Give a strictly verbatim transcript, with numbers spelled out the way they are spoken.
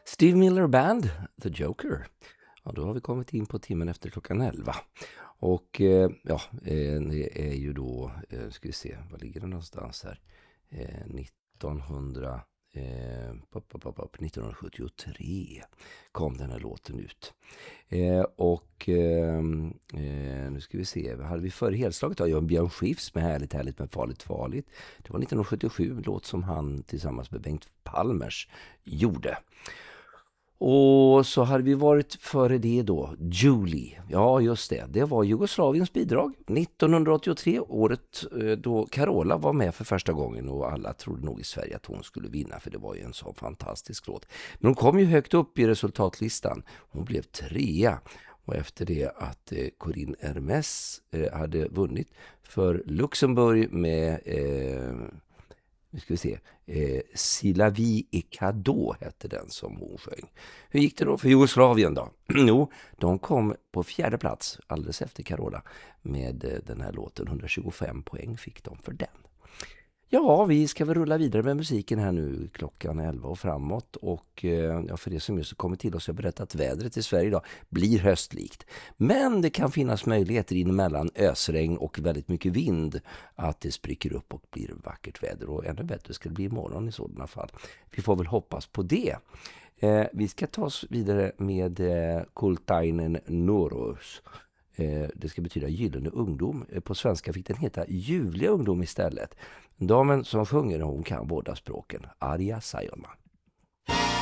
Steve Miller Band, The Joker. Ja, då har vi kommit in på timmen efter klockan elva. Och eh, ja, eh, det är ju då, eh, ska vi se, var ligger det någonstans här? Eh, nittonhundra, eh, pop, pop, pop, pop, nittonhundrasjuttiotre kom den här låten ut. Eh, och eh, eh, nu ska vi se, vad hade vi före helslaget? Ja, Björn Skifs med Härligt, härligt men farligt, farligt. Det var nittonhundrasjuttiosju, låt som han tillsammans med Bengt Palmers gjorde. Och så hade vi varit före det då, Julie. Ja, just det. Det var Jugoslaviens bidrag. nittonhundraåttiotre, året då Carola var med för första gången. Och alla trodde nog i Sverige att hon skulle vinna, för det var ju en så fantastisk låt. Men hon kom ju högt upp i resultatlistan. Hon blev trea. Och efter det att eh, Corinne Hermes eh, hade vunnit för Luxemburg med... Eh, Nu ska vi se. Eh, Silavi e Cado hette den som hon sjöng. Hur gick det då för Jugoslavien då? Jo, de kom på fjärde plats alldeles efter Carola med eh, den här låten. hundratjugofem poäng fick de för den. Ja, vi ska väl rulla vidare med musiken här nu klockan elva och framåt. Och eh, ja, för det som just kommit till oss, jag har berättat att vädret i Sverige idag blir höstlikt. Men det kan finnas möjligheter inemellan ösregn och väldigt mycket vind att det spricker upp och blir vackert väder. Och ännu bättre ska det bli imorgon i sådana fall. Vi får väl hoppas på det. Eh, vi ska ta oss vidare med eh, Kultainen Nuorus. Det ska betyda gyllene ungdom. På svenska fick den heta ljuvliga ungdom istället. Damen som sjunger, hon kan båda språken. Arja Saijonmaa.